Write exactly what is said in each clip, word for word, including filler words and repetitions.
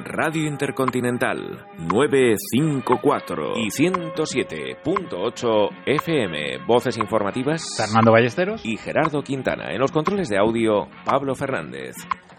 Radio Intercontinental novecientos cincuenta y cuatro y ciento siete punto ocho F M. Voces informativas Fernando Ballesteros y Gerardo Quintana. En los controles de audio, Pablo Fernández.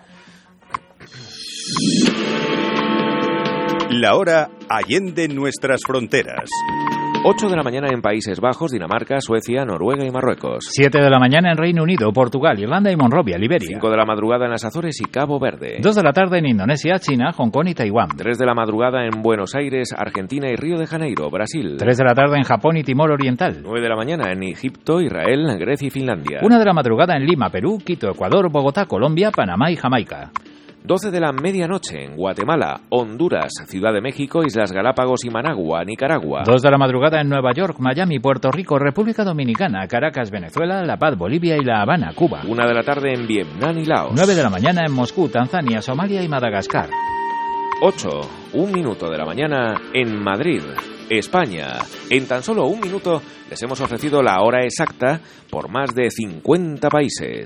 La hora allende nuestras fronteras. ocho de la mañana en Países Bajos, Dinamarca, Suecia, Noruega y Marruecos. siete de la mañana en Reino Unido, Portugal, Irlanda y Monrovia, Liberia. cinco de la madrugada en las Azores y Cabo Verde. dos de la tarde en Indonesia, China, Hong Kong y Taiwán. tres de la madrugada en Buenos Aires, Argentina y Río de Janeiro, Brasil. tres de la tarde en Japón y Timor Oriental. nueve de la mañana en Egipto, Israel, Grecia y Finlandia. una de la madrugada en Lima, Perú, Quito, Ecuador, Bogotá, Colombia, Panamá y Jamaica. doce de la medianoche en Guatemala, Honduras, Ciudad de México, Islas Galápagos y Managua, Nicaragua. dos de la madrugada en Nueva York, Miami, Puerto Rico, República Dominicana, Caracas, Venezuela, La Paz, Bolivia y La Habana, Cuba. una de la tarde en Vietnam y Laos. nueve de la mañana en Moscú, Tanzania, Somalia y Madagascar. ocho, un minuto de la mañana en Madrid, España. En tan solo un minuto les hemos ofrecido la hora exacta por más de cincuenta países.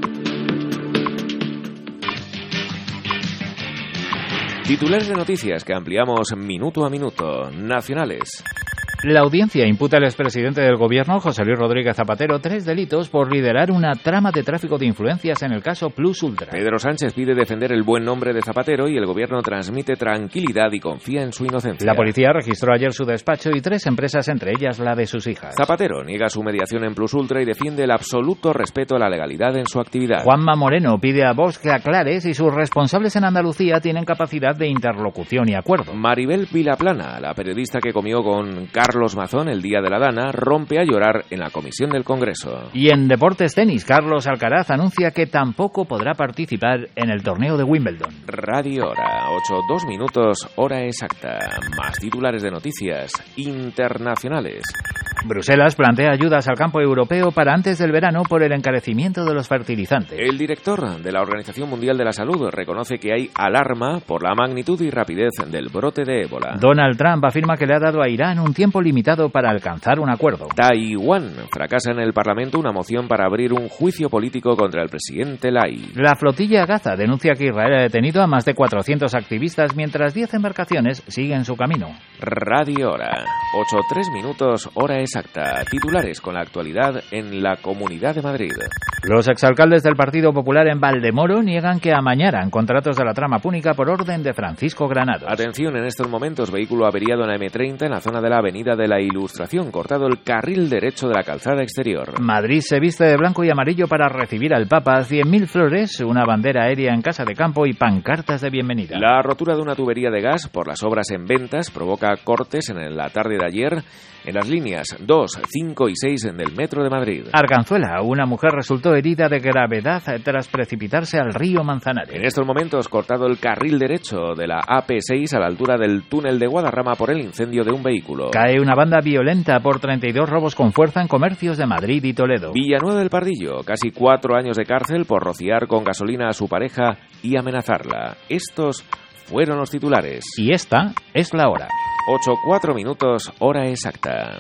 Titulares de noticias que ampliamos minuto a minuto. Nacionales. La audiencia imputa al expresidente del gobierno, José Luis Rodríguez Zapatero, tres delitos por liderar una trama de tráfico de influencias en el caso Plus Ultra. Pedro Sánchez pide defender el buen nombre de Zapatero y el gobierno transmite tranquilidad y confía en su inocencia. La policía registró ayer su despacho y tres empresas, entre ellas la de sus hijas. Zapatero niega su mediación en Plus Ultra y defiende el absoluto respeto a la legalidad en su actividad. Juanma Moreno pide a Vox que aclare si sus responsables en Andalucía tienen capacidad de interlocución y acuerdo. Maribel Vilaplana, la periodista que comió con Carlos Carlos Mazón el día de la Dana, rompe a llorar en la comisión del Congreso. Y en deportes tenis, Carlos Alcaraz anuncia que tampoco podrá participar en el torneo de Wimbledon. Radio Hora, ocho, dos minutos, hora exacta. Más titulares de noticias internacionales. Bruselas plantea ayudas al campo europeo para antes del verano por el encarecimiento de los fertilizantes. El director de la Organización Mundial de la Salud reconoce que hay alarma por la magnitud y rapidez del brote de ébola. Donald Trump afirma que le ha dado a Irán un tiempo limitado para alcanzar un acuerdo. Taiwán fracasa en el Parlamento una moción para abrir un juicio político contra el presidente Lai. La flotilla Gaza denuncia que Israel ha detenido a más de cuatrocientos activistas mientras diez embarcaciones siguen su camino. Radio Hora, ocho, tres minutos, hora exacta. Titulares con la actualidad en la Comunidad de Madrid. Los exalcaldes del Partido Popular en Valdemoro niegan que amañaran contratos de la trama púnica por orden de Francisco Granados. Atención, en estos momentos, vehículo averiado en la eme treinta en la zona de la Avenida de la Ilustración, cortado el carril derecho de la calzada exterior. Madrid se viste de blanco y amarillo para recibir al Papa, cien mil flores, una bandera aérea en Casa de Campo y pancartas de bienvenida. La rotura de una tubería de gas por las obras en Ventas provoca cortes en la tarde de ayer en las líneas dos, cinco y seis del metro de Madrid. Arganzuela, una mujer resultó herida de gravedad tras precipitarse al río Manzanares. En estos momentos, cortado el carril derecho de la A P seis a la altura del túnel de Guadarrama por el incendio de un vehículo. Cae una banda violenta por treinta y dos robos con fuerza en comercios de Madrid y Toledo. Villanueva del Pardillo, casi cuatro años de cárcel por rociar con gasolina a su pareja y amenazarla. Estos fueron los titulares. Y esta es la hora. ocho, cuatro minutos, hora exacta.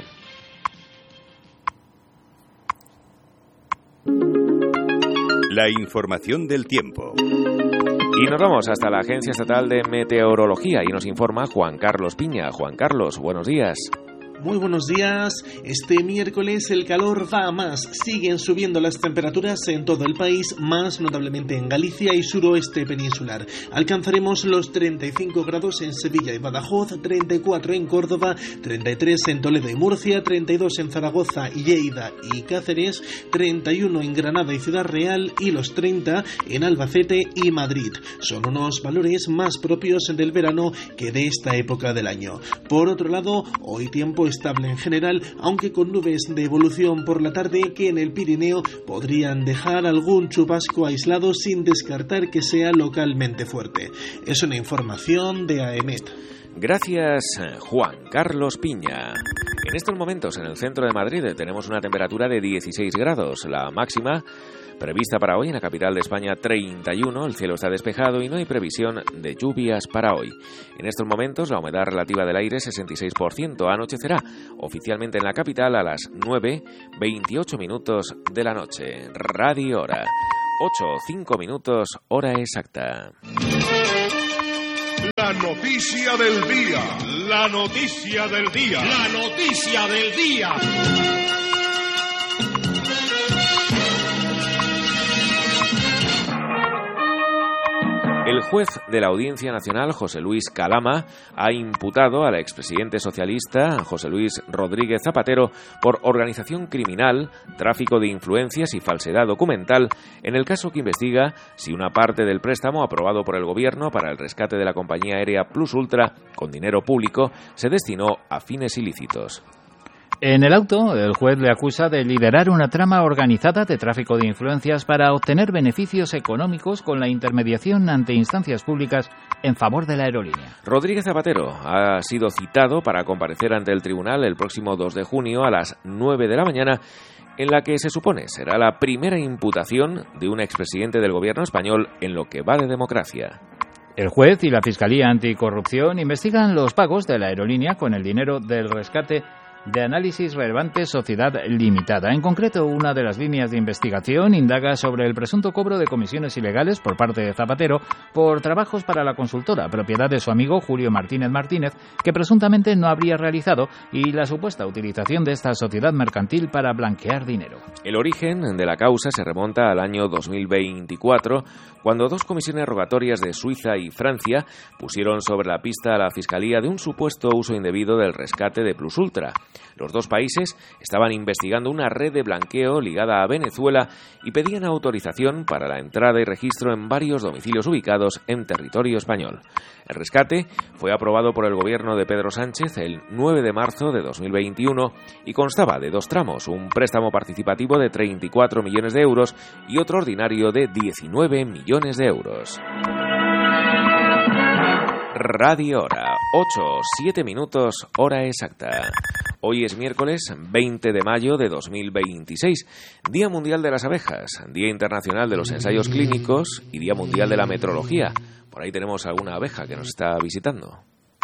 La información del tiempo. Y nos vamos hasta la Agencia Estatal de Meteorología y nos informa Juan Carlos Piña. Juan Carlos, buenos días. Muy buenos días. Este miércoles el calor va a más. Siguen subiendo las temperaturas en todo el país, más notablemente en Galicia y suroeste peninsular. Alcanzaremos los treinta y cinco grados en Sevilla y Badajoz, treinta y cuatro en Córdoba, treinta y tres en Toledo y Murcia, treinta y dos en Zaragoza, Lleida y Cáceres, treinta y uno en Granada y Ciudad Real y los treinta en Albacete y Madrid. Son unos valores más propios del verano que de esta época del año. Por otro lado, hoy tiempo estable en general, aunque con nubes de evolución por la tarde que en el Pirineo podrían dejar algún chubasco aislado sin descartar que sea localmente fuerte. Es una información de AEMET. Gracias, Juan Carlos Piña. En estos momentos en el centro de Madrid tenemos una temperatura de dieciséis grados, la máxima prevista para hoy en la capital de España treinta y uno, el cielo está despejado y no hay previsión de lluvias para hoy. En estos momentos la humedad relativa del aire es sesenta y seis por ciento, anochecerá oficialmente en la capital a las nueve, veintiocho minutos de la noche. Radio Hora, ocho, cinco minutos, hora exacta. La La noticia del día. La noticia del día. La noticia del día. El juez de la Audiencia Nacional, José Luis Calama, ha imputado al expresidente socialista, José Luis Rodríguez Zapatero, por organización criminal, tráfico de influencias y falsedad documental, en el caso que investiga si una parte del préstamo aprobado por el Gobierno para el rescate de la compañía aérea Plus Ultra, con dinero público, se destinó a fines ilícitos. En el auto, el juez le acusa de liderar una trama organizada de tráfico de influencias para obtener beneficios económicos con la intermediación ante instancias públicas en favor de la aerolínea. Rodríguez Zapatero ha sido citado para comparecer ante el tribunal el próximo dos de junio a las nueve de la mañana, en la que se supone será la primera imputación de un expresidente del gobierno español en lo que va de democracia. El juez y la Fiscalía Anticorrupción investigan los pagos de la aerolínea con el dinero del rescate de Análisis Relevante Sociedad Limitada. En concreto, una de las líneas de investigación indaga sobre el presunto cobro de comisiones ilegales por parte de Zapatero por trabajos para la consultora, propiedad de su amigo Julio Martínez Martínez, que presuntamente no habría realizado, y la supuesta utilización de esta sociedad mercantil para blanquear dinero. El origen de la causa se remonta al año dos mil veinticuatro, cuando dos comisiones rogatorias de Suiza y Francia pusieron sobre la pista a la Fiscalía de un supuesto uso indebido del rescate de Plus Ultra. Los dos países estaban investigando una red de blanqueo ligada a Venezuela y pedían autorización para la entrada y registro en varios domicilios ubicados en territorio español. El rescate fue aprobado por el gobierno de Pedro Sánchez el nueve de marzo de dos mil veintiuno y constaba de dos tramos, un préstamo participativo de treinta y cuatro millones de euros y otro ordinario de diecinueve millones de euros. Radio Hora, ocho, siete minutos, hora exacta. Hoy es miércoles veinte de mayo de dos mil veintiséis, Día Mundial de las Abejas, Día Internacional de los Ensayos Clínicos y Día Mundial de la Metrología. Por ahí tenemos alguna abeja que nos está visitando.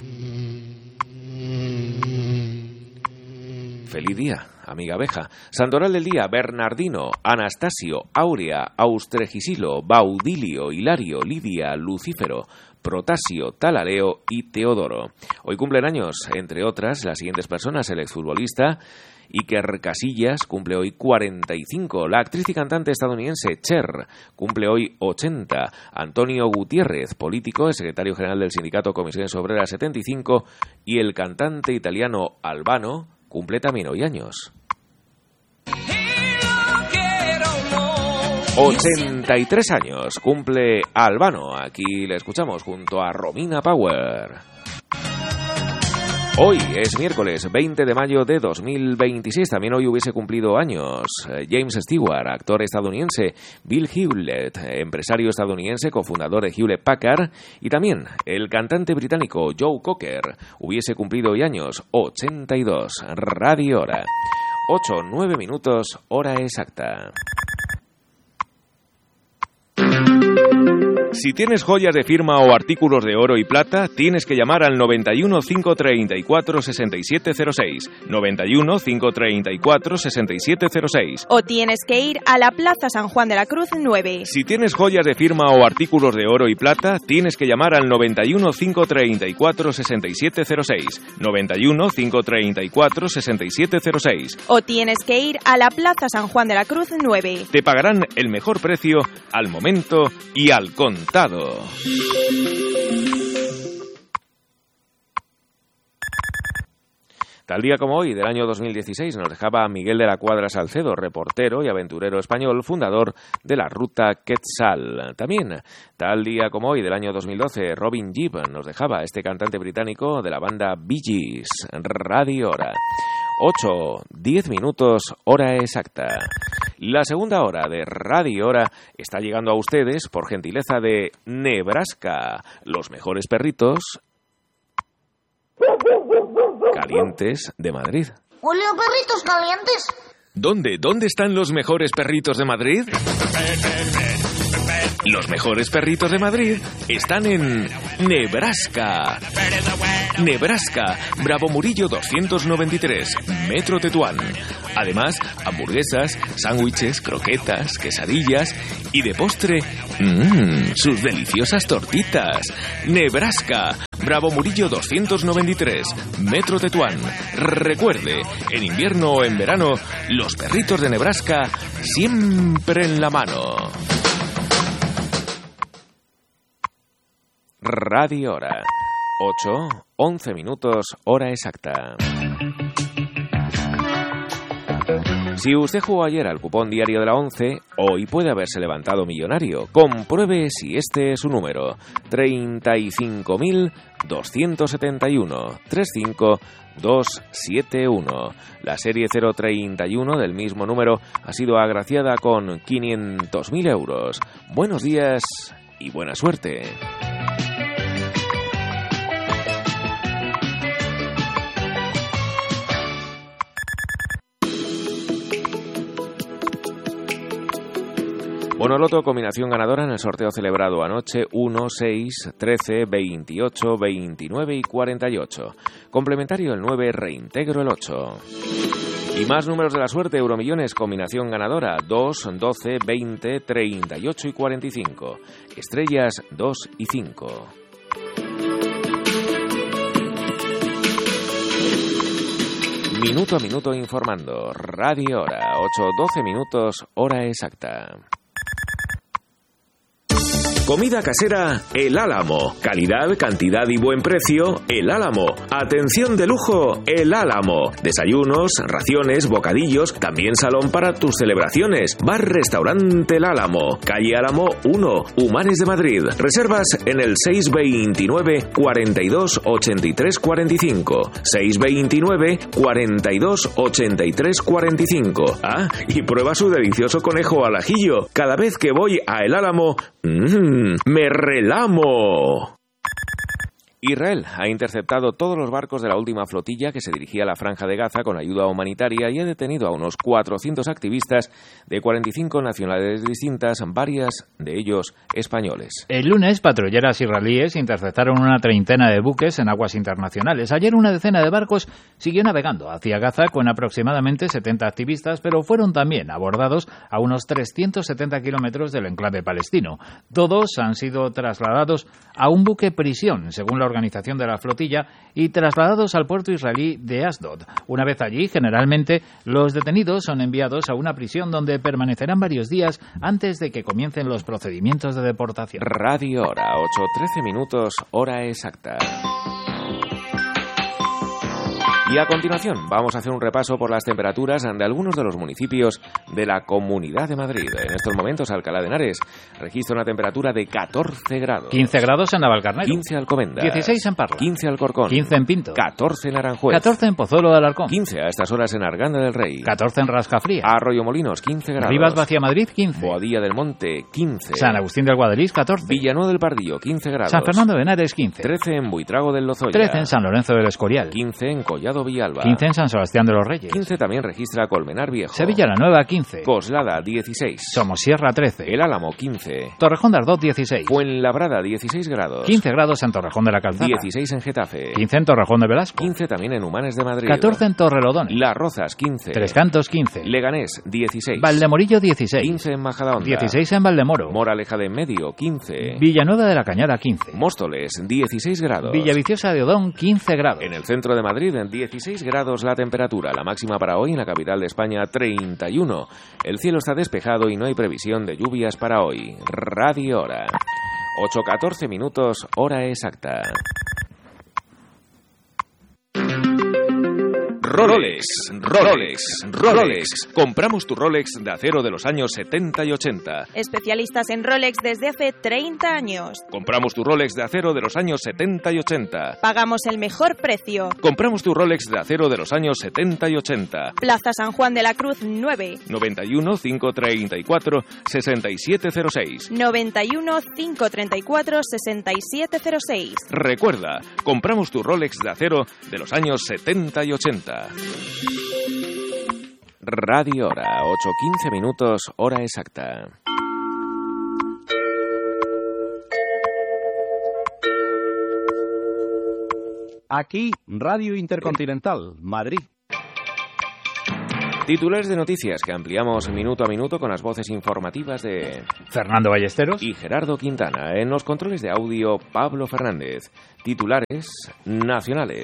Feliz día, amiga abeja. Santoral del día: Bernardino, Anastasio, Áurea, Austregisilo, Baudilio, Hilario, Lidia, Lucífero, Protasio, Talaleo y Teodoro. Hoy cumplen años, entre otras, las siguientes personas: el exfutbolista Iker Casillas cumple hoy cuarenta y cinco, la actriz y cantante estadounidense Cher cumple hoy ochenta, Antonio Gutiérrez, político, el secretario general del sindicato Comisiones Obreras, setenta y cinco, y el cantante italiano Albano cumple también hoy años. ochenta y tres años cumple Albano. Aquí le escuchamos junto a Romina Power. Hoy es miércoles veinte de mayo de dos mil veintiséis. También hoy hubiese cumplido años James Stewart, actor estadounidense; Bill Hewlett, empresario estadounidense, cofundador de Hewlett Packard; y también el cantante británico Joe Cocker hubiese cumplido hoy años, ochenta y dos. Radio Hora, ocho, nueve minutos, hora exacta. Si tienes joyas de firma o artículos de oro y plata, tienes que llamar al noventa y uno, cinco treinta y cuatro, sesenta y siete cero seis. noventa y uno, cinco treinta y cuatro, sesenta y siete cero seis. O tienes que ir a la Plaza San Juan de la Cruz nueve. Si tienes joyas de firma o artículos de oro y plata, tienes que llamar al noventa y uno, cinco treinta y cuatro, sesenta y siete cero seis. noventa y uno, cinco treinta y cuatro, sesenta y siete cero seis. O tienes que ir a la Plaza San Juan de la Cruz nueve. Te pagarán el mejor precio al momento y al contado. Tal día como hoy, del año dos mil dieciséis, nos dejaba Miguel de la Cuadra Salcedo, reportero y aventurero español, fundador de la Ruta Quetzal. También, tal día como hoy, del año dos mil doce, Robin Gibb nos dejaba, este cantante británico de la banda Bee Gees. Radio Hora, ocho, diez minutos, hora exacta. La segunda hora de Radio Hora está llegando a ustedes por gentileza de Nebraska, los mejores perritos calientes de Madrid. Hola, perritos calientes. ¿Dónde? ¿Dónde están los mejores perritos de Madrid? Los mejores perritos de Madrid están en Nebraska. Nebraska, Bravo Murillo doscientos noventa y tres, Metro Tetuán. Además, hamburguesas, sándwiches, croquetas, quesadillas y de postre, mmm, sus deliciosas tortitas. Nebraska, Bravo Murillo doscientos noventa y tres, Metro Tetuán. Recuerde, en invierno o en verano, los perritos de Nebraska siempre en la mano. Radio Hora. ocho, once minutos, hora exacta. Si usted jugó ayer al cupón diario de la once, hoy puede haberse levantado millonario. Compruebe si este es su número. treinta y cinco mil doscientos setenta y uno, treinta y cinco mil doscientos setenta y uno. La serie cero treinta y uno del mismo número ha sido agraciada con quinientos mil euros. Buenos días y buena suerte. Bonoloto, combinación ganadora en el sorteo celebrado anoche, uno, seis, trece, veintiocho, veintinueve y cuarenta y ocho. Complementario el nueve, reintegro el ocho. Y más números de la suerte, Euromillones, combinación ganadora, dos, doce, veinte, treinta y ocho y cuarenta y cinco. Estrellas dos y cinco. Minuto a minuto informando. Radio Hora, ocho, doce minutos, hora exacta. Comida casera El Álamo. Calidad, cantidad y buen precio El Álamo. Atención de lujo El Álamo. Desayunos, raciones, bocadillos, también salón para tus celebraciones. Bar Restaurante El Álamo. Calle Álamo uno, Humanes de Madrid. Reservas en el seis veintinueve, cuarenta y dos, ochenta y tres, cuarenta y cinco. seis veintinueve, cuarenta y dos, ochenta y tres, cuarenta y cinco. Ah, y prueba su delicioso conejo al ajillo. Cada vez que voy a El Álamo, mmm, ¡me relamo! Israel ha interceptado todos los barcos de la última flotilla que se dirigía a la Franja de Gaza con ayuda humanitaria y ha detenido a unos cuatrocientos activistas de cuarenta y cinco nacionalidades distintas, varias de ellos españoles. El lunes, patrulleras israelíes interceptaron una treintena de buques en aguas internacionales. Ayer una decena de barcos siguió navegando hacia Gaza con aproximadamente setenta activistas, pero fueron también abordados a unos trescientos setenta kilómetros del enclave palestino. Todos han sido trasladados a un buque prisión, según la organización de la flotilla, y trasladados al puerto israelí de Asdod. Una vez allí, generalmente, los detenidos son enviados a una prisión donde permanecerán varios días antes de que comiencen los procedimientos de deportación. Radio Hora, ocho, trece minutos, hora exacta. Y a continuación vamos a hacer un repaso por las temperaturas de algunos de los municipios de la Comunidad de Madrid. En estos momentos Alcalá de Henares registra una temperatura de catorce grados. quince grados en Navalcarnero. quince Alcobendas. dieciséis en Parla. quince Alcorcón. quince en Pinto. catorce en Aranjuez. catorce en Pozuelo de Alarcón. quince a estas horas en Arganda del Rey. catorce en Rascafría. Arroyomolinos, quince grados. Rivas Vacia Madrid, quince. Boadilla del Monte, quince. San Agustín del Guadalís, catorce. Villanueva del Pardillo, quince grados. San Fernando de Henares, quince. trece en Buitrago del Lozoya. trece en San Lorenzo del Escorial. quince en Collado Villalba. quince en San Sebastián de los Reyes. quince también registra Colmenar Viejo. Sevilla la Nueva, quince. Coslada, dieciséis. Somosierra, trece. El Álamo, quince. Torrejón de Ardoz, dieciséis. Fuenlabrada, dieciséis grados. quince grados en Torrejón de la Calzada. dieciséis en Getafe. quince en Torrejón de Velasco. quince también en Humanes de Madrid. catorce en Torrelodones. Las Rozas, quince. Tres Cantos, quince. Leganés, dieciséis. Valdemorillo, dieciséis. quince en Majadahonda. dieciséis en Valdemoro. Moraleja de Medio, quince. Villanueva de la Cañada, quince. Móstoles, dieciséis grados. Villaviciosa de Odón, quince grados. En el centro de Madrid, en dieciséis grados la temperatura. La máxima para hoy en la capital de España, treinta y uno. El cielo está despejado y no hay previsión de lluvias para hoy. Radio Hora. ocho, catorce minutos, hora exacta. Rolex, Rolex, Rolex. Compramos tu Rolex de acero de los años setenta y ochenta. Especialistas en Rolex desde hace treinta años. Compramos tu Rolex de acero de los años setenta y ochenta. Pagamos el mejor precio. Compramos tu Rolex de acero de los años setenta y ochenta. Plaza San Juan de la Cruz nueve. noventa y uno, quinientos treinta y cuatro, sesenta y siete cero seis. noventa y uno, quinientos treinta y cuatro, sesenta y siete cero seis. Recuerda, compramos tu Rolex de acero de los años setenta y ochenta. Radio Hora, ocho, quince minutos, hora exacta. Aquí, Radio Intercontinental, Madrid. Titulares de noticias que ampliamos minuto a minuto con las voces informativas de Fernando Ballesteros y Gerardo Quintana. En los controles de audio, Pablo Fernández. Titulares nacionales.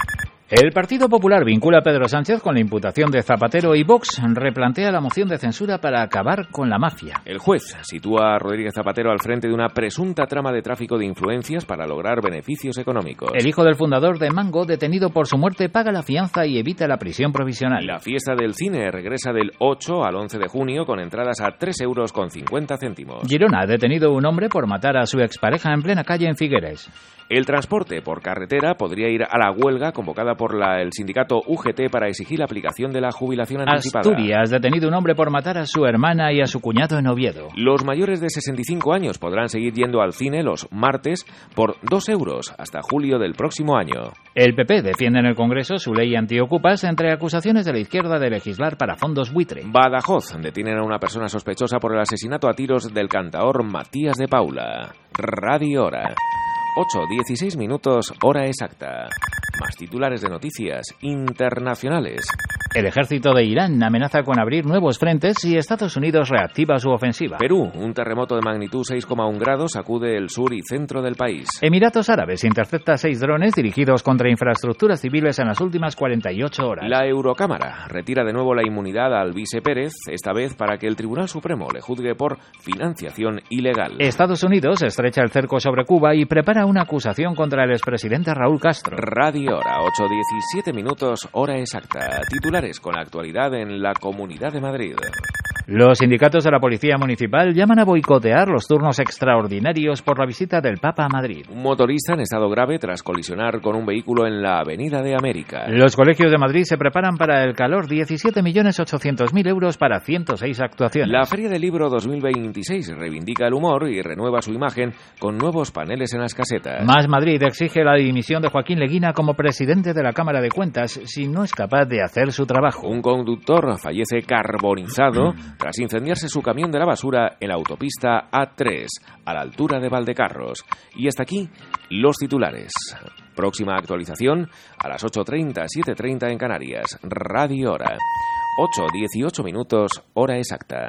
El Partido Popular vincula a Pedro Sánchez con la imputación de Zapatero y Vox replantea la moción de censura para acabar con la mafia. El juez sitúa a Rodríguez Zapatero al frente de una presunta trama de tráfico de influencias para lograr beneficios económicos. El hijo del fundador de Mango, detenido por su muerte, paga la fianza y evita la prisión provisional. La fiesta del cine regresa del ocho al once de junio con entradas a tres euros con cincuenta céntimos. Girona ha detenido un hombre por matar a su expareja en plena calle en Figueres. El transporte por carretera podría ir a la huelga convocada por la, el sindicato U G T para exigir la aplicación de la jubilación anticipada. Asturias ha detenido un hombre por matar a su hermana y a su cuñado en Oviedo. Los mayores de sesenta y cinco años podrán seguir yendo al cine los martes por dos euros hasta julio del próximo año. El P P defiende en el Congreso su ley antiocupas entre acusaciones de la izquierda de legislar para fondos buitre. Badajoz detienen a una persona sospechosa por el asesinato a tiros del cantaor Matías de Paula. Radio Hora. ocho dieciséis minutos, hora exacta. Más titulares de noticias internacionales. El ejército de Irán amenaza con abrir nuevos frentes si Estados Unidos reactiva su ofensiva. Perú, un terremoto de magnitud seis coma uno grados sacude el sur y centro del país. Emiratos Árabes intercepta seis drones dirigidos contra infraestructuras civiles en las últimas cuarenta y ocho horas. La Eurocámara retira de nuevo la inmunidad al vice Pérez, esta vez para que el Tribunal Supremo le juzgue por financiación ilegal. Estados Unidos estrecha el cerco sobre Cuba y prepara una acusación contra el expresidente Raúl Castro. Radio Hora, ocho diecisiete minutos, hora exacta. Titulares con la actualidad en la Comunidad de Madrid. Los sindicatos de la Policía Municipal llaman a boicotear los turnos extraordinarios por la visita del Papa a Madrid. Un motorista en estado grave tras colisionar con un vehículo en la Avenida de América. Los colegios de Madrid se preparan para el calor, diecisiete millones ochocientos mil euros para ciento seis actuaciones. La Feria del Libro dos mil veintiséis reivindica el humor y renueva su imagen con nuevos paneles en las casetas. Más Madrid exige la dimisión de Joaquín Leguina como presidente de la Cámara de Cuentas si no es capaz de hacer su trabajo. Un conductor fallece carbonizado tras incendiarse su camión de la basura en la autopista A tres, a la altura de Valdecarros. Y hasta aquí los titulares. Próxima actualización a las ocho treinta, siete treinta en Canarias. Radio Hora. ocho dieciocho minutos, hora exacta.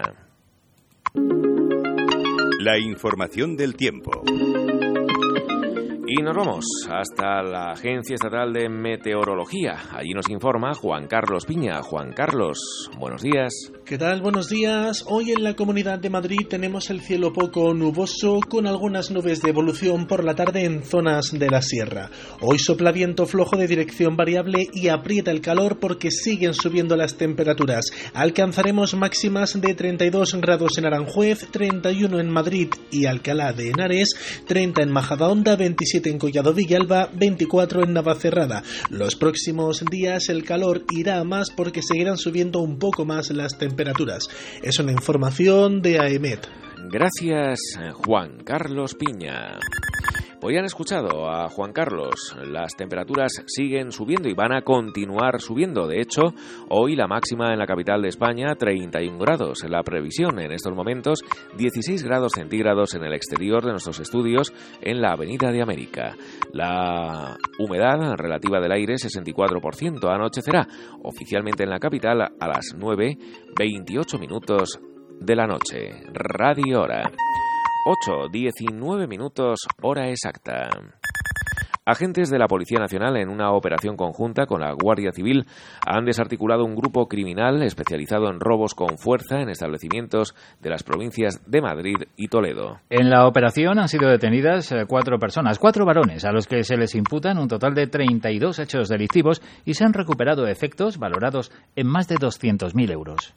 La información del tiempo. Y nos vamos hasta la Agencia Estatal de Meteorología. Allí nos informa Juan Carlos Piña. Juan Carlos, buenos días. ¿Qué tal? Buenos días. Hoy en la Comunidad de Madrid tenemos el cielo poco nuboso con algunas nubes de evolución por la tarde en zonas de la sierra. Hoy sopla viento flojo de dirección variable y aprieta el calor porque siguen subiendo las temperaturas. Alcanzaremos máximas de treinta y dos grados en Aranjuez, treinta y uno en Madrid y Alcalá de Henares, treinta en Majadahonda, veintisiete en Collado Villalba, veinticuatro en Navacerrada. Los próximos días el calor irá a más porque seguirán subiendo un poco más las temperaturas. Es una información de AEMET. Gracias, Juan Carlos Piña. Pues ya han escuchado a Juan Carlos, las temperaturas siguen subiendo y van a continuar subiendo. De hecho, hoy la máxima en la capital de España, treinta y un grados. La previsión en estos momentos, dieciséis grados centígrados en el exterior de nuestros estudios en la Avenida de América. La humedad relativa del aire, sesenta y cuatro por ciento. Anochecerá oficialmente en la capital a las nueve, veintiocho minutos de la noche. Radio Hora. ocho diecinueve minutos, hora exacta. Agentes de la Policía Nacional, en una operación conjunta con la Guardia Civil, han desarticulado un grupo criminal especializado en robos con fuerza en establecimientos de las provincias de Madrid y Toledo. En la operación han sido detenidas cuatro personas, cuatro varones, a los que se les imputan un total de treinta y dos hechos delictivos y se han recuperado efectos valorados en más de doscientos mil euros.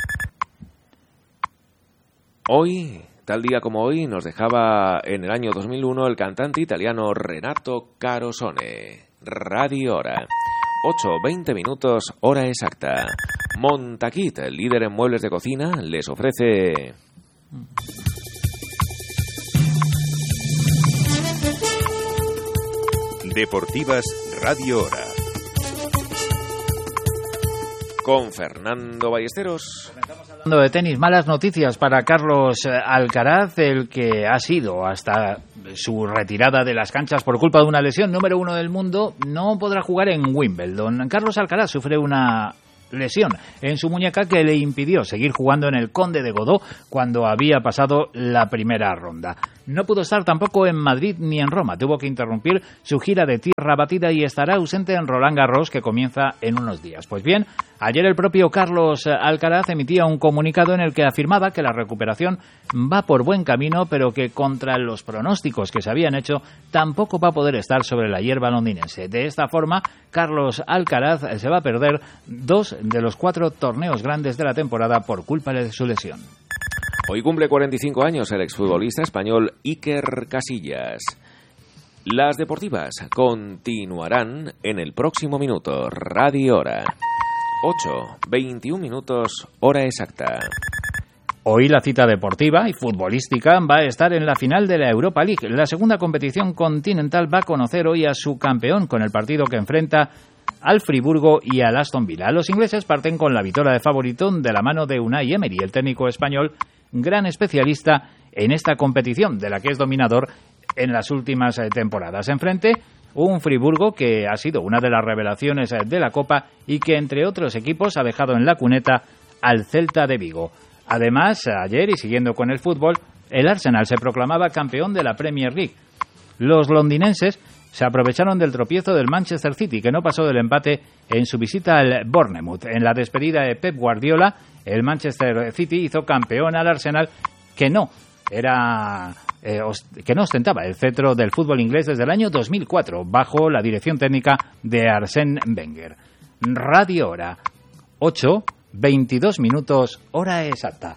Hoy, tal día como hoy, nos dejaba en el año dos mil uno el cantante italiano Renato Carosone. Radio Hora. ocho veinte minutos, hora exacta. Montaquit, el líder en muebles de cocina, les ofrece... Deportivas Radio Hora. Con Fernando Ballesteros. Hablando de tenis, malas noticias para Carlos Alcaraz, el que ha sido hasta su retirada de las canchas por culpa de una lesión. Número uno del mundo no podrá jugar en Wimbledon. Carlos Alcaraz sufre una lesión en su muñeca que le impidió seguir jugando en el Conde de Godó cuando había pasado la primera ronda. No pudo estar tampoco en Madrid ni en Roma. Tuvo que interrumpir su gira de tierra batida y estará ausente en Roland Garros, que comienza en unos días. Pues bien, ayer el propio Carlos Alcaraz emitía un comunicado en el que afirmaba que la recuperación va por buen camino, pero que contra los pronósticos que se habían hecho tampoco va a poder estar sobre la hierba londinense. De esta forma, Carlos Alcaraz se va a perder dos de los cuatro torneos grandes de la temporada por culpa de su lesión. Hoy cumple cuarenta y cinco años el exfutbolista español Iker Casillas. Las deportivas continuarán en el próximo minuto. Radio Hora. ocho, veintiún minutos, hora exacta. Hoy la cita deportiva y futbolística va a estar en la final de la Europa League. La segunda competición continental va a conocer hoy a su campeón con el partido que enfrenta al Friburgo y al Aston Villa. Los ingleses parten con la victoria de favorito de la mano de Unai Emery, el técnico español, gran especialista en esta competición, de la que es dominador en las últimas temporadas. Enfrente, un Friburgo que ha sido una de las revelaciones de la Copa y que, entre otros equipos, ha dejado en la cuneta al Celta de Vigo. Además, ayer, y siguiendo con el fútbol, el Arsenal se proclamaba campeón de la Premier League. Los londinenses se aprovecharon del tropiezo del Manchester City, que no pasó del empate en su visita al Bournemouth. En la despedida de Pep Guardiola, el Manchester City hizo campeón al Arsenal, que no era eh, que no ostentaba el cetro del fútbol inglés desde el año dos mil cuatro, bajo la dirección técnica de Arsène Wenger. Radio Hora, ocho, veintidós minutos, hora exacta.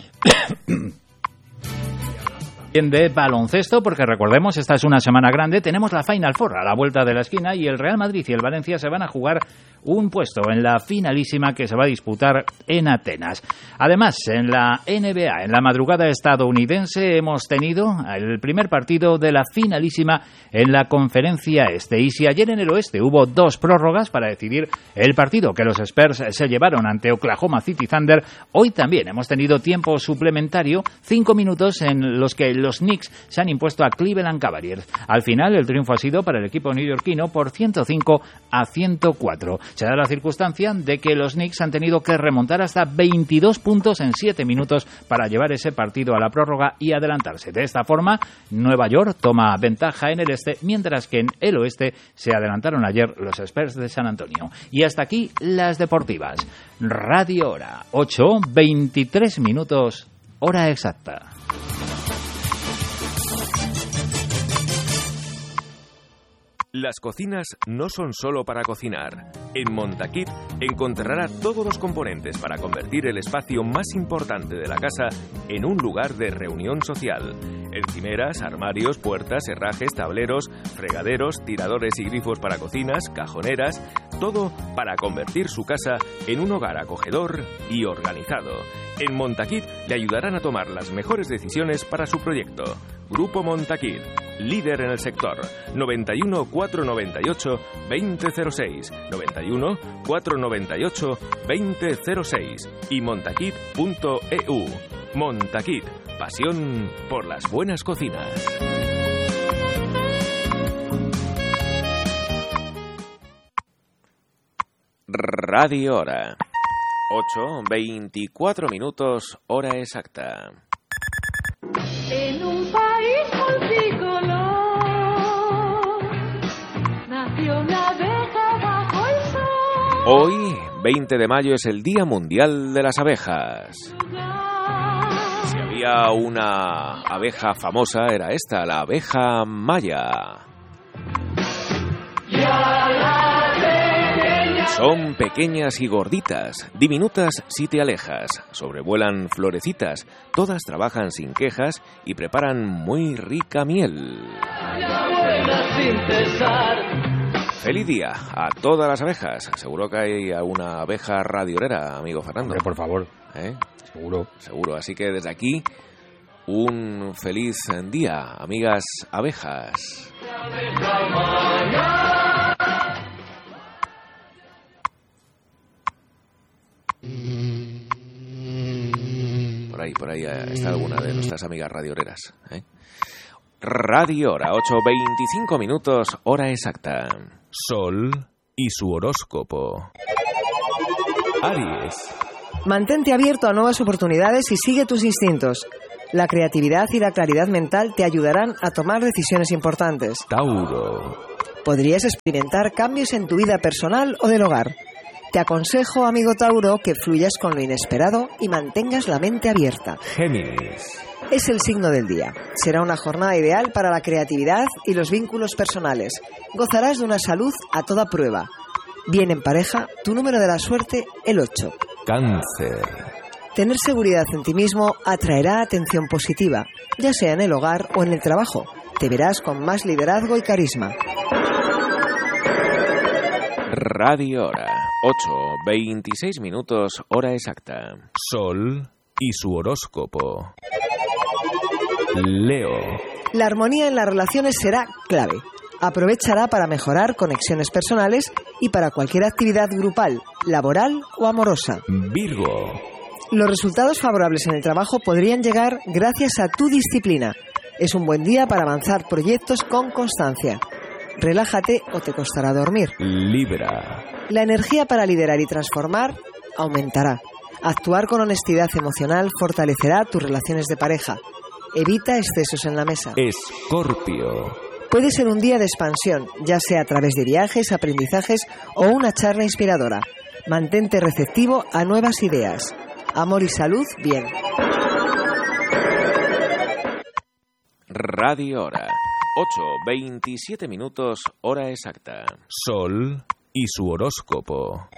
De baloncesto, porque recordemos, esta es una semana grande, tenemos la Final Four a la vuelta de la esquina y el Real Madrid y el Valencia se van a jugar un puesto en la finalísima que se va a disputar en Atenas. Además, en la N B A, en la madrugada estadounidense, hemos tenido el primer partido de la finalísima en la Conferencia Este. Y si ayer en el Oeste hubo dos prórrogas para decidir el partido que los Spurs se llevaron ante Oklahoma City Thunder, hoy también hemos tenido tiempo suplementario, cinco minutos en los que los Knicks se han impuesto a Cleveland Cavaliers. Al final, el triunfo ha sido para el equipo neoyorquino por ciento cinco a ciento cuatro. Se da la circunstancia de que los Knicks han tenido que remontar hasta veintidós puntos en siete minutos para llevar ese partido a la prórroga y adelantarse. De esta forma, Nueva York toma ventaja en el este, mientras que en el oeste se adelantaron ayer los Spurs de San Antonio. Y hasta aquí las deportivas. Radio Hora, ocho, veintitrés minutos, hora exacta. Las cocinas no son solo para cocinar. En Montaquit encontrará todos los componentes para convertir el espacio más importante de la casa en un lugar de reunión social. Encimeras, armarios, puertas, herrajes, tableros, fregaderos, tiradores y grifos para cocinas, cajoneras, todo para convertir su casa en un hogar acogedor y organizado. En Montaquit le ayudarán a tomar las mejores decisiones para su proyecto. Grupo Montaquit, líder en el sector. noventa y uno, cuatrocientos noventa y ocho, veinte cero seis, noventa y uno, cuatrocientos noventa y ocho, veinte cero seis y montaquit punto e u. Montaquit, pasión por las buenas cocinas. Radio Hora, ocho, veinticuatro minutos, hora exacta. En un país multicolor nació una abeja bajo el sol. Hoy, veinte de mayo, es el Día Mundial de las Abejas. Si había una abeja famosa, era esta, la abeja maya. Son pequeñas y gorditas, diminutas si te alejas, sobrevuelan florecitas, todas trabajan sin quejas y preparan muy rica miel. Feliz día a todas las abejas. Seguro que hay alguna abeja radiorera, amigo Fernando. Hombre, por favor. ¿Eh? Seguro. Seguro, así que desde aquí, un feliz día, amigas abejas. Por ahí, por ahí está alguna de nuestras amigas radioreras, ¿eh? Radio Hora, ocho veinticinco minutos, hora exacta. Sol y su horóscopo. Aries. Mantente abierto a nuevas oportunidades y sigue tus instintos. La creatividad y la claridad mental te ayudarán a tomar decisiones importantes. Tauro. Podrías experimentar cambios en tu vida personal o del hogar. Te aconsejo, amigo Tauro, que fluyas con lo inesperado y mantengas la mente abierta. Géminis. Es el signo del día. Será una jornada ideal para la creatividad y los vínculos personales. Gozarás de una salud a toda prueba. Bien en pareja, tu número de la suerte, el ocho. Cáncer. Tener seguridad en ti mismo atraerá atención positiva, ya sea en el hogar o en el trabajo. Te verás con más liderazgo y carisma. Radio Hora, ocho veintiséis minutos, hora exacta. Sol y su horóscopo. Leo. La armonía en las relaciones será clave. Aprovechará para mejorar conexiones personales y para cualquier actividad grupal, laboral o amorosa. Virgo. Los resultados favorables en el trabajo podrían llegar gracias a tu disciplina. Es un buen día para avanzar proyectos con constancia. Relájate o te costará dormir. Libra. La energía para liderar y transformar aumentará. Actuar con honestidad emocional fortalecerá tus relaciones de pareja. Evita excesos en la mesa. Escorpio. Puede ser un día de expansión, ya sea a través de viajes, aprendizajes o una charla inspiradora. Mantente receptivo a nuevas ideas. Amor y salud, bien. Radio Hora, ocho veintisiete minutos, hora exacta. Sol y su horóscopo.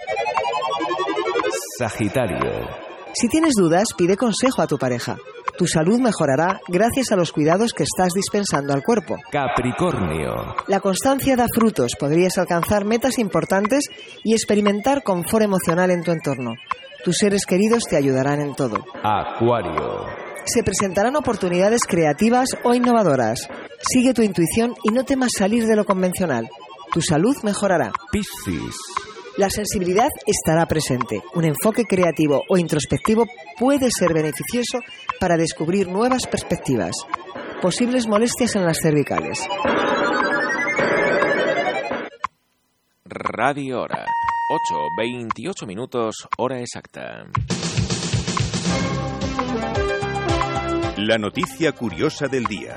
Sagitario. Si tienes dudas, pide consejo a tu pareja. Tu salud mejorará gracias a los cuidados que estás dispensando al cuerpo. Capricornio. La constancia da frutos. Podrías alcanzar metas importantes y experimentar confort emocional en tu entorno. Tus seres queridos te ayudarán en todo. Acuario. Se presentarán oportunidades creativas o innovadoras. Sigue tu intuición y no temas salir de lo convencional. Tu salud mejorará. Piscis. La sensibilidad estará presente. Un enfoque creativo o introspectivo puede ser beneficioso para descubrir nuevas perspectivas. Posibles molestias en las cervicales. Radio Hora, ocho veintiocho minutos, hora exacta. La noticia curiosa del día.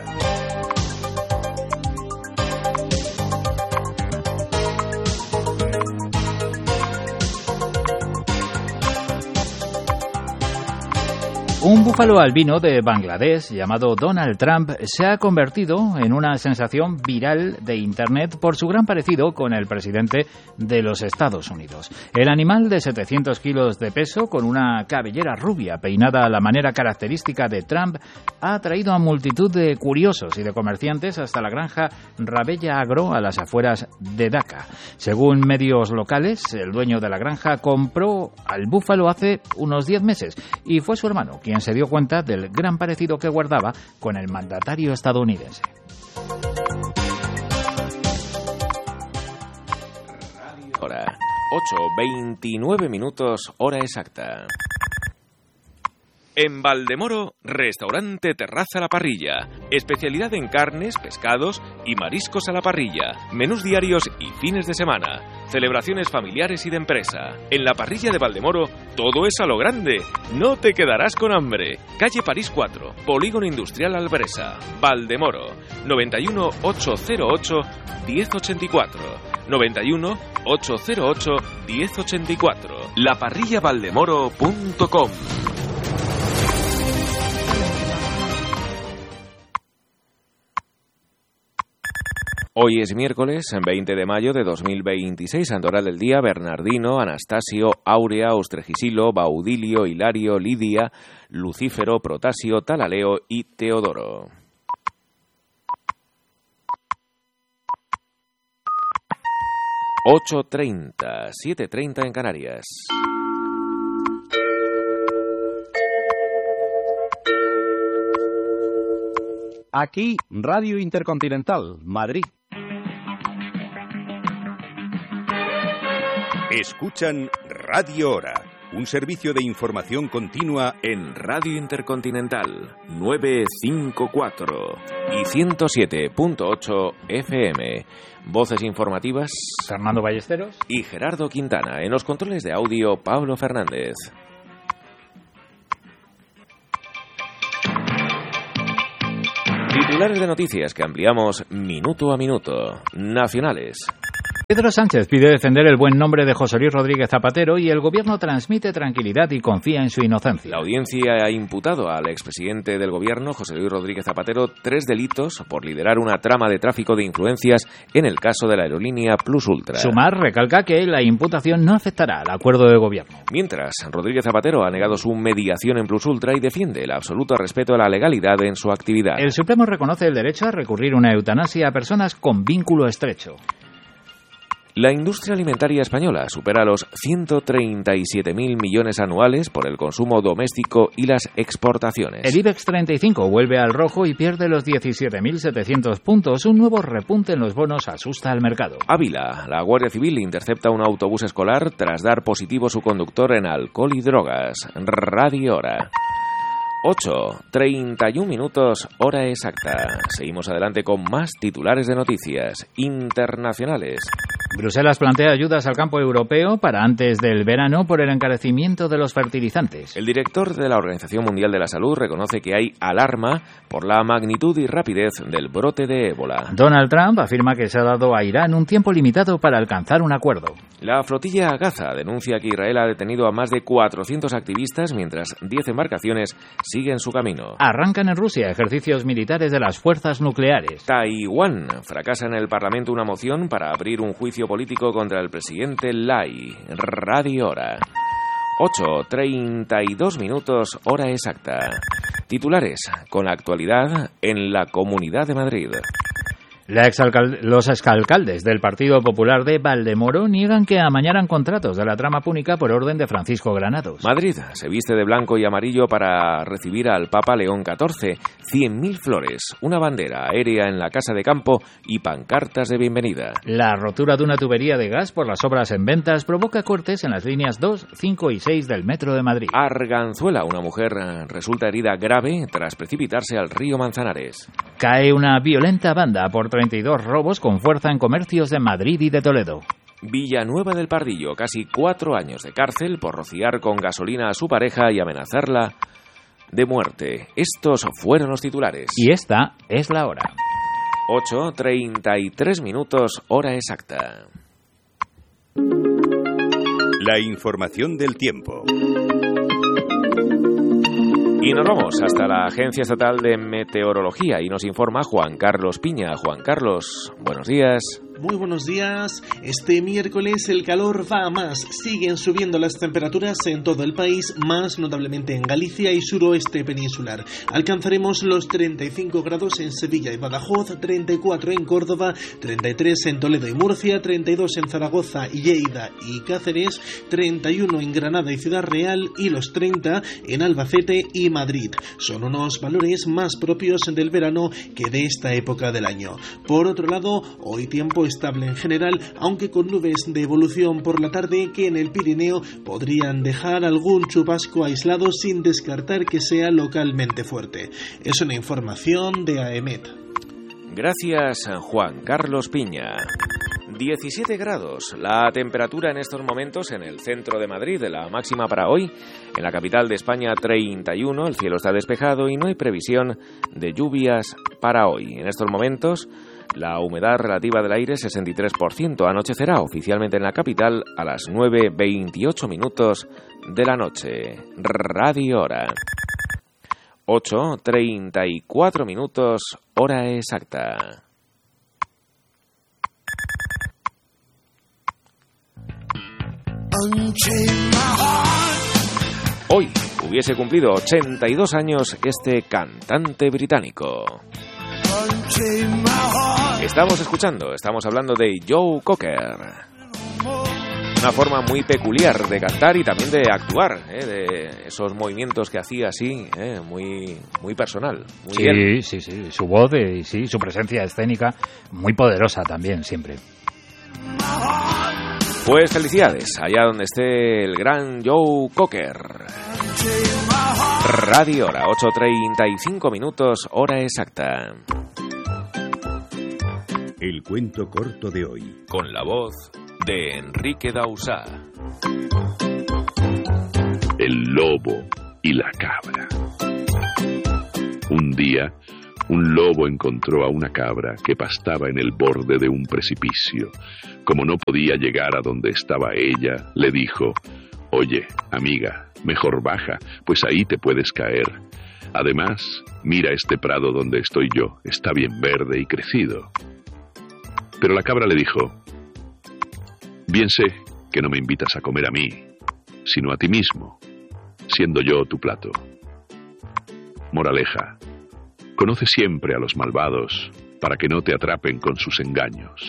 Un búfalo albino de Bangladesh llamado Donald Trump se ha convertido en una sensación viral de Internet por su gran parecido con el presidente de los Estados Unidos. El animal de setecientos kilos de peso, con una cabellera rubia peinada a la manera característica de Trump, ha atraído a multitud de curiosos y de comerciantes hasta la granja Rabella Agro a las afueras de Dhaka. Según medios locales, el dueño de la granja compró al búfalo hace unos diez meses y fue su hermano quien se dio cuenta del gran parecido que guardaba con el mandatario estadounidense. Hora, ocho veintinueve minutos, hora exacta. En Valdemoro, restaurante Terraza La Parrilla. Especialidad en carnes, pescados y mariscos a la parrilla. Menús diarios y fines de semana. Celebraciones familiares y de empresa. En la parrilla de Valdemoro, todo es a lo grande. No te quedarás con hambre. Calle París cuatro, Polígono Industrial Albresa. Valdemoro, noventa y uno, ochocientos ocho, diez ochenta y cuatro. noventa y uno, ochocientos ocho, diez ochenta y cuatro. la parrilla valdemoro punto com. Hoy es miércoles, veinte de mayo de dos mil veintiséis, santoral del día: Bernardino, Anastasio, Áurea, Austregisilo, Baudilio, Hilario, Lidia, Lucífero, Protasio, Talaleo y Teodoro. ocho treinta, siete treinta en Canarias. Aquí, Radio Intercontinental, Madrid. Escuchan Radio Hora, Un servicio de información continua en Radio Intercontinental novecientos cincuenta y cuatro y ciento siete punto ocho F M. Voces informativas Fernando Ballesteros y Gerardo Quintana. En los controles de audio, Pablo Fernández. Titulares de noticias que ampliamos minuto a minuto. Nacionales. Pedro Sánchez pide defender el buen nombre de José Luis Rodríguez Zapatero y el gobierno transmite tranquilidad y confía en su inocencia. La audiencia ha imputado al expresidente del gobierno, José Luis Rodríguez Zapatero, tres delitos por liderar una trama de tráfico de influencias en el caso de la aerolínea Plus Ultra. Sumar recalca que la imputación no afectará al acuerdo de gobierno. Mientras, Rodríguez Zapatero ha negado su mediación en Plus Ultra y defiende el absoluto respeto a la legalidad en su actividad. El Supremo reconoce el derecho a recurrir una eutanasia a personas con vínculo estrecho. La industria alimentaria española supera los ciento treinta y siete mil millones anuales por el consumo doméstico y las exportaciones. El IBEX treinta y cinco vuelve al rojo y pierde los diecisiete mil setecientos puntos. Un nuevo repunte en los bonos asusta al mercado. Ávila, la Guardia Civil intercepta un autobús escolar tras dar positivo su conductor en alcohol y drogas. Radio Hora. ocho, treinta y un minutos, hora exacta. Seguimos adelante con más titulares de noticias internacionales. Bruselas plantea ayudas al campo europeo para antes del verano por el encarecimiento de los fertilizantes. El director de la Organización Mundial de la Salud reconoce que hay alarma por la magnitud y rapidez del brote de ébola. Donald Trump afirma que se ha dado a Irán un tiempo limitado para alcanzar un acuerdo. La flotilla Gaza denuncia que Israel ha detenido a más de cuatrocientos activistas mientras diez embarcaciones siguen su camino. Arrancan en Rusia ejercicios militares de las fuerzas nucleares. Taiwán fracasa en el Parlamento una moción para abrir un juicio político contra el presidente Lai. Radio Hora. ocho, treinta y dos minutos, hora exacta. Titulares con la actualidad en la Comunidad de Madrid. La exalcalde, los exalcaldes del Partido Popular de Valdemoro niegan que amañaran contratos de la trama púnica por orden de Francisco Granados. Madrid se viste de blanco y amarillo para recibir al Papa León catorce, cien mil flores, una bandera aérea en la Casa de Campo y pancartas de bienvenida. La rotura de una tubería de gas por las obras en Ventas provoca cortes en las líneas dos, cinco y seis del Metro de Madrid. Arganzuela, una mujer resulta herida grave tras precipitarse al río Manzanares. Cae una violenta banda por treinta y dos robos con fuerza en comercios de Madrid y de Toledo. Villanueva del Pardillo, casi cuatro años de cárcel por rociar con gasolina a su pareja y amenazarla de muerte. Estos fueron los titulares. Y esta es la hora. ocho, treinta y tres minutos, hora exacta. La información del tiempo. Y nos vamos hasta la Agencia Estatal de Meteorología y nos informa Juan Carlos Piña. Juan Carlos, buenos días. Muy buenos días. Este miércoles el calor va a más. Siguen subiendo las temperaturas en todo el país, más notablemente en Galicia y suroeste peninsular. Alcanzaremos los treinta y cinco grados en Sevilla y Badajoz, treinta y cuatro en Córdoba, treinta y tres en Toledo y Murcia, treinta y dos en Zaragoza, Lleida y Cáceres, treinta y uno en Granada y Ciudad Real y los treinta en Albacete y Madrid. Son unos valores más propios del verano que de esta época del año. Por otro lado, hoy tiempo estable en general, aunque con nubes de evolución por la tarde que en el Pirineo podrían dejar algún chubasco aislado sin descartar que sea localmente fuerte. Es una información de AEMET. Gracias, Juan Carlos Piña. diecisiete grados, la temperatura en estos momentos en el centro de Madrid, la máxima para hoy. En la capital de España treinta y uno, el cielo está despejado y no hay previsión de lluvias para hoy. En estos momentos la humedad relativa del aire sesenta y tres por ciento. Anochecerá oficialmente en la capital a las nueve veintiocho minutos de la noche. Radio Hora. ocho, treinta y cuatro minutos, hora exacta. Hoy hubiese cumplido ochenta y dos años este cantante británico. Estamos escuchando, estamos hablando de Joe Cocker. Una forma muy peculiar de cantar y también de actuar, ¿eh? De esos movimientos que hacía así, ¿eh? muy muy personal. Muy sí, bien. sí, sí, su voz y sí, su presencia escénica muy poderosa también siempre. Pues felicidades, allá donde esté el gran Joe Cocker. Radio Hora, ocho treinta y cinco minutos, hora exacta. El cuento corto de hoy. Con la voz de Enrique Dausá. El lobo y la cabra. Un día, un lobo encontró a una cabra que pastaba en el borde de un precipicio. Como no podía llegar a donde estaba ella, le dijo: «Oye, amiga, mejor baja, pues ahí te puedes caer. Además, mira este prado donde estoy yo, está bien verde y crecido». Pero la cabra le dijo: «Bien sé que no me invitas a comer a mí, sino a ti mismo, siendo yo tu plato. Moraleja: conoce siempre a los malvados para que no te atrapen con sus engaños».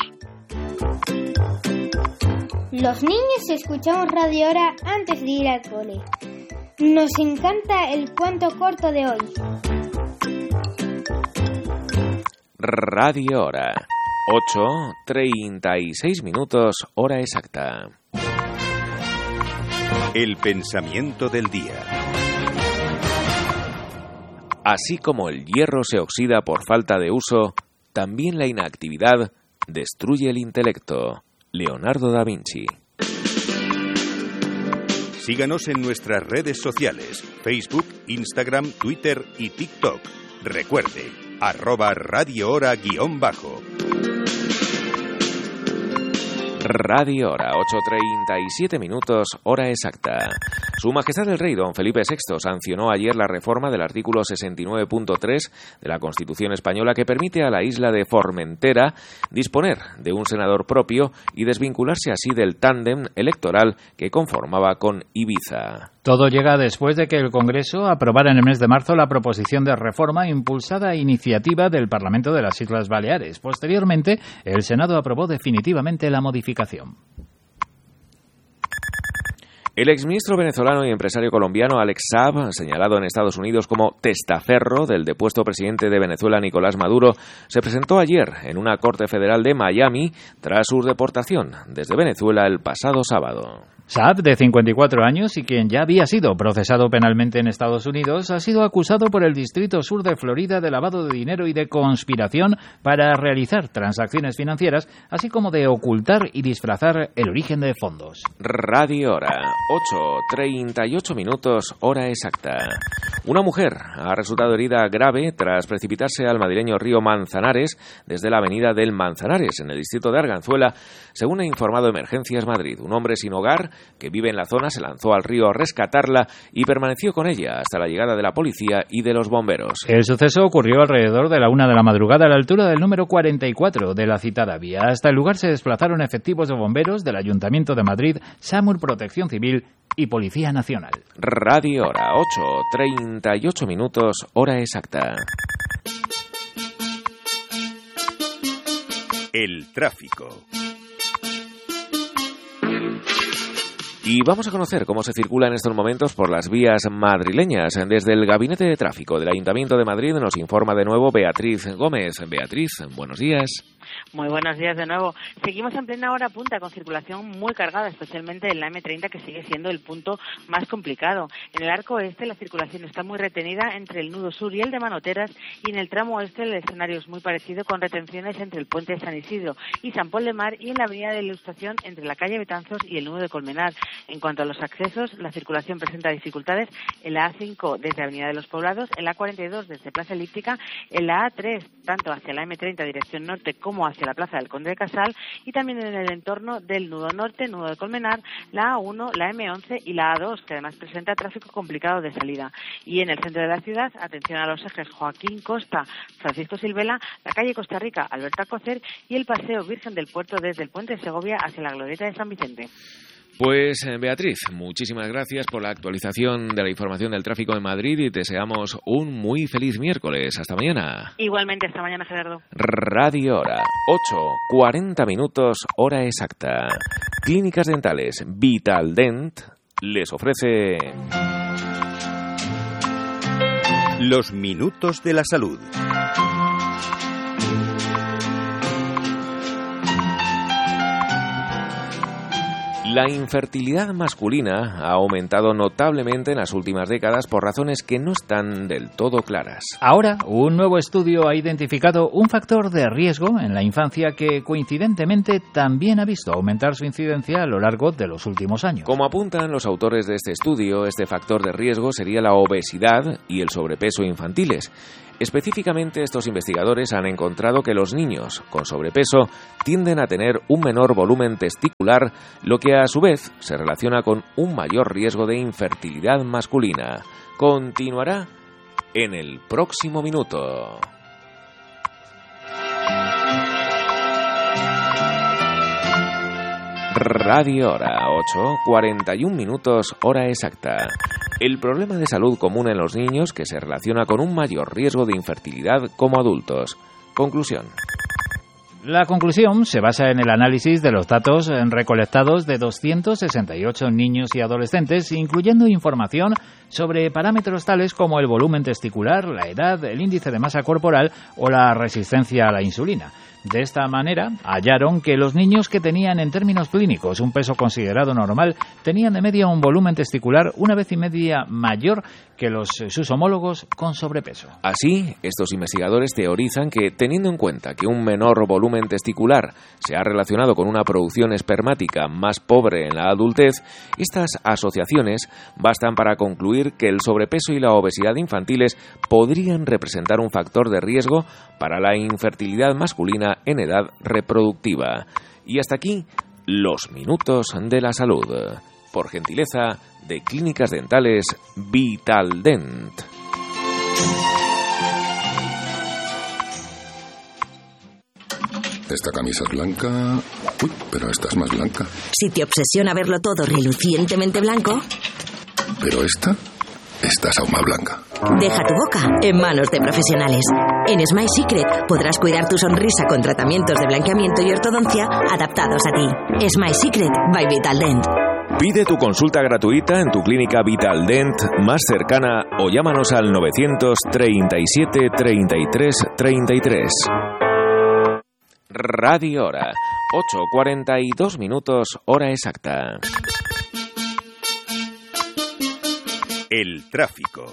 Los niños escuchamos Radio Hora antes de ir al cole. Nos encanta el cuento corto de hoy. Radio Hora, ocho treinta y seis minutos, hora exacta. El pensamiento del día. Así como el hierro se oxida por falta de uso, también la inactividad destruye el intelecto. Leonardo da Vinci. Síganos en nuestras redes sociales, Facebook, Instagram, Twitter y TikTok. Recuerde, arroba Radio Hora guión bajo. Radio Hora, ocho treinta y siete minutos, hora exacta. Su Majestad el Rey Don Felipe sexto sancionó ayer la reforma del artículo sesenta y nueve punto tres de la Constitución española que permite a la isla de Formentera disponer de un senador propio y desvincularse así del tándem electoral que conformaba con Ibiza. Todo llega después de que el Congreso aprobara en el mes de marzo la proposición de reforma impulsada a iniciativa del Parlamento de las Islas Baleares. Posteriormente, el Senado aprobó definitivamente la modificación. El exministro venezolano y empresario colombiano Alex Saab, señalado en Estados Unidos como testaferro del depuesto presidente de Venezuela Nicolás Maduro, se presentó ayer en una corte federal de Miami tras su deportación desde Venezuela el pasado sábado. Saab, de cincuenta y cuatro años y quien ya había sido procesado penalmente en Estados Unidos, ha sido acusado por el Distrito Sur de Florida de lavado de dinero y de conspiración para realizar transacciones financieras, así como de ocultar y disfrazar el origen de fondos. Radio Hora, ocho treinta y ocho minutos, hora exacta. Una mujer ha resultado herida grave tras precipitarse al madrileño río Manzanares desde la avenida del Manzanares, en el distrito de Arganzuela, según ha informado Emergencias Madrid. Un hombre sin hogar que vive en la zona se lanzó al río a rescatarla y permaneció con ella hasta la llegada de la policía y de los bomberos. El suceso ocurrió alrededor de la una de la madrugada a la altura del número cuarenta y cuatro de la citada vía. Hasta el lugar se desplazaron efectivos de bomberos del Ayuntamiento de Madrid, SAMUR, Protección Civil y Policía Nacional. Radio Hora, ocho treinta y ocho minutos, hora exacta. El tráfico. Y vamos a conocer cómo se circula en estos momentos por las vías madrileñas. Desde el Gabinete de Tráfico del Ayuntamiento de Madrid nos informa de nuevo Beatriz Gómez. Beatriz, buenos días. Muy buenos días de nuevo. Seguimos en plena hora punta con circulación muy cargada, especialmente en la eme treinta, que sigue siendo el punto más complicado. En el arco este la circulación está muy retenida entre el nudo sur y el de Manoteras, y en el tramo oeste el escenario es muy parecido, con retenciones entre el puente de San Isidro y San Pol de Mar y en la avenida de Ilustración entre la calle Betanzos y el nudo de Colmenar. En cuanto a los accesos, la circulación presenta dificultades en la a cinco desde Avenida de los Poblados, en la a cuarenta y dos desde Plaza Elíptica, en la a tres tanto hacia la eme treinta dirección norte como hacia la Plaza del Conde de Casal, y también en el entorno del nudo norte, nudo de Colmenar, la a uno, la eme once y la a dos, que además presenta tráfico complicado de salida. Y en el centro de la ciudad, atención a los ejes Joaquín Costa, Francisco Silvela, la calle Costa Rica, Alberto Alcocer y el paseo Virgen del Puerto desde el puente de Segovia hacia la glorieta de San Vicente. Pues Beatriz, muchísimas gracias por la actualización de la información del tráfico en Madrid y deseamos un muy feliz miércoles. Hasta mañana. Igualmente, hasta mañana, Gerardo. Radio Hora, ocho cuarenta minutos, hora exacta. Clínicas Dentales Vital Dent les ofrece Los minutos de la salud. La infertilidad masculina ha aumentado notablemente en las últimas décadas por razones que no están del todo claras. Ahora, un nuevo estudio ha identificado un factor de riesgo en la infancia que, coincidentemente, también ha visto aumentar su incidencia a lo largo de los últimos años. Como apuntan los autores de este estudio, este factor de riesgo sería la obesidad y el sobrepeso infantiles. Específicamente, estos investigadores han encontrado que los niños con sobrepeso tienden a tener un menor volumen testicular, lo que a su vez se relaciona con un mayor riesgo de infertilidad masculina. Continuará en el próximo minuto. Radio Hora, ocho cuarenta y un minutos, hora exacta. El problema de salud común en los niños que se relaciona con un mayor riesgo de infertilidad como adultos. Conclusión. La conclusión se basa en el análisis de los datos recolectados de doscientos sesenta y ocho niños y adolescentes, incluyendo información sobre parámetros tales como el volumen testicular, la edad, el índice de masa corporal o la resistencia a la insulina. De esta manera, hallaron que los niños que tenían en términos clínicos un peso considerado normal tenían de media un volumen testicular una vez y media mayor que los sus homólogos con sobrepeso. Así, estos investigadores teorizan que, teniendo en cuenta que un menor volumen testicular se ha relacionado con una producción espermática más pobre en la adultez, estas asociaciones bastan para concluir que el sobrepeso y la obesidad infantiles podrían representar un factor de riesgo para la infertilidad masculina en edad reproductiva. Y hasta aquí, los minutos de la salud. Por gentileza de Clínicas Dentales Vitaldent. Esta camisa es blanca. Uy, pero esta es más blanca. Si te obsesiona verlo todo relucientemente blanco. Pero esta, esta es aún más blanca. Deja tu boca en manos de profesionales. En Smile Secret podrás cuidar tu sonrisa con tratamientos de blanqueamiento y ortodoncia adaptados a ti. Smile Secret by Vitaldent. Pide tu consulta gratuita en tu clínica Vitaldent más cercana o llámanos al novecientos treinta y siete treinta y tres treinta y tres. Radio Hora, ocho cuarenta y dos minutos, hora exacta. El tráfico.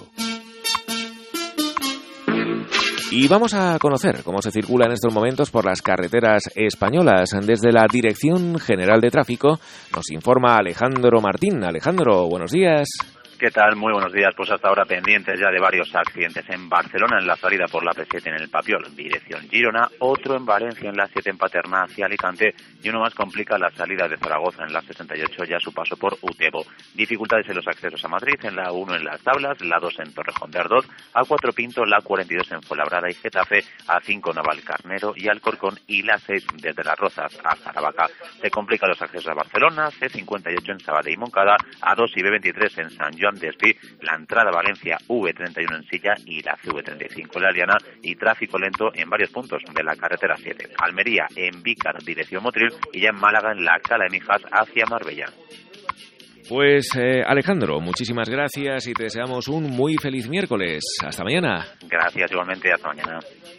Y vamos a conocer cómo se circula en estos momentos por las carreteras españolas. Desde la Dirección General de Tráfico nos informa Alejandro Martín. Alejandro, buenos días. ¿Qué tal? Muy buenos días. Pues hasta ahora pendientes ya de varios accidentes. En Barcelona, en la salida por la P siete en el Papiol, dirección Girona. Otro en Valencia, en la siete en Paterna hacia Alicante. Y uno más complica la salida de Zaragoza, en la sesenta y ocho, ya su paso por Utebo. Dificultades en los accesos a Madrid, en la uno en Las Tablas, la dos en Torrejón de Ardoz, A cuatro Pinto, la cuarenta y dos en Fuenlabrada y Getafe, A cinco Navalcarnero y Alcorcón, y la seis desde Las Rozas a Caravaca. Se complican los accesos a Barcelona, C cincuenta y ocho en Sabadell y Moncada, A dos y B veintitrés en San Joan Despí, la entrada a Valencia V treinta y uno en Silla y la C V treinta y cinco en La Aliana, y tráfico lento en varios puntos de la carretera siete. Almería en Vícar, dirección Motril, y ya en Málaga en la Cala de Mijas hacia Marbella. Pues eh, Alejandro, muchísimas gracias y te deseamos un muy feliz miércoles. Hasta mañana. Gracias, igualmente, hasta mañana.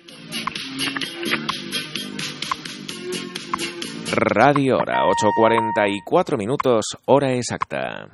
Radio Hora, ocho cuarenta y cuatro minutos, hora exacta.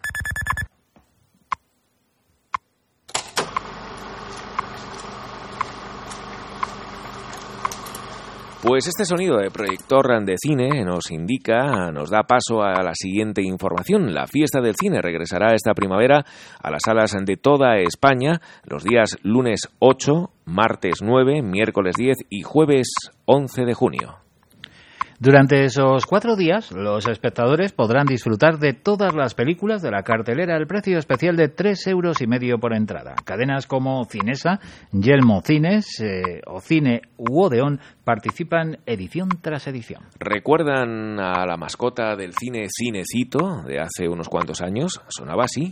Pues este sonido de proyector de cine nos indica, nos da paso a la siguiente información. La fiesta del cine regresará esta primavera a las salas de toda España los días lunes ocho, martes nueve, miércoles diez y jueves once de junio. Durante esos cuatro días, los espectadores podrán disfrutar de todas las películas de la cartelera al precio especial de tres euros y medio por entrada. Cadenas como Cinesa, Yelmo Cines eh, o Cine u Odeón participan edición tras edición. ¿Recuerdan a la mascota del cine Cinecito de hace unos cuantos años? Sonaba así.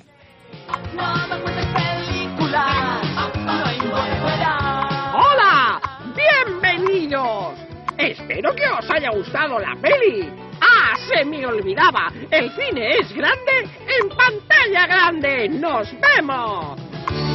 ¡Hola! ¡Bienvenidos! Espero que os haya gustado la peli. ¡Ah, se me olvidaba! El cine es grande en pantalla grande. ¡Nos vemos!